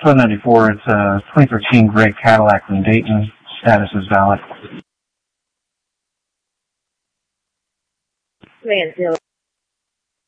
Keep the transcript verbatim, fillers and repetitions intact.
twelve ninety-four, it's a twenty thirteen gray Cadillac from Dayton. Status is valid. Command zero.